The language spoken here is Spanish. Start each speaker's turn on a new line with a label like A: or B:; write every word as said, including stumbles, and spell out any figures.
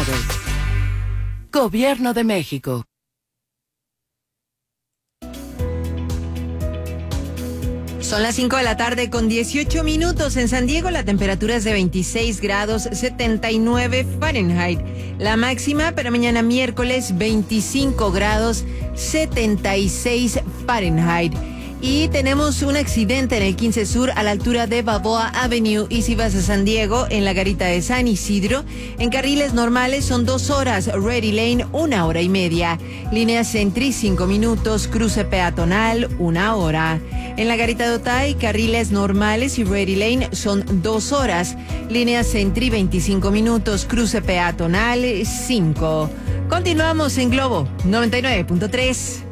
A: diecinueve. Gobierno de México.
B: Son las cinco de la tarde con dieciocho minutos. En San Diego la temperatura es de veintiséis grados setenta y nueve Fahrenheit. La máxima para mañana miércoles veinticinco grados setenta y seis Fahrenheit. Y tenemos un accidente en el quince Sur a la altura de Balboa Avenue. Y si vas a San Diego, en la garita de San Isidro, en carriles normales son dos horas, Ready Lane una hora y media. Línea Sentry cinco minutos, cruce peatonal una hora. En la garita de Otay, carriles normales y Ready Lane son dos horas. Línea Sentry veinticinco minutos, cruce peatonal cinco. Continuamos en Globo noventa y nueve punto tres.